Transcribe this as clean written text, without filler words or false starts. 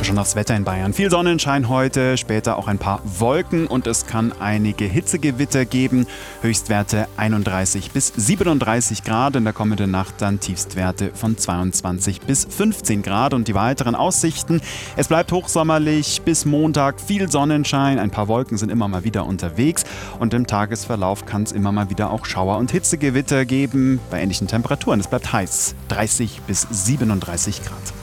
schon aufs Wetter in Bayern. Viel Sonnenschein heute, später auch ein paar Wolken und es kann einige Hitzegewitter geben. Höchstwerte 31 bis 37 Grad, in der kommenden Nacht dann Tiefstwerte von 22 bis 15 Grad. Und die weiteren Aussichten: Es bleibt hochsommerlich bis Montag, viel Sonnenschein, ein paar Wolken sind immer mal wieder unterwegs und im Tagesverlauf kann es immer mal wieder auch Schauer- und Hitzegewitter geben bei ähnlichen Temperaturen. Es bleibt heiß, 30 bis 37 Grad.